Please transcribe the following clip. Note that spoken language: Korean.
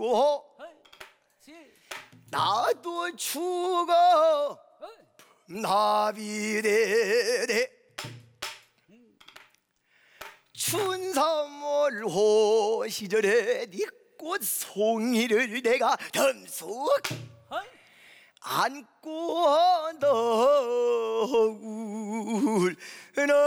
죽고 나도 죽어 나비되되 춘삼월호 시절에 네 꽃송이를 내가 덤쑥 안고 너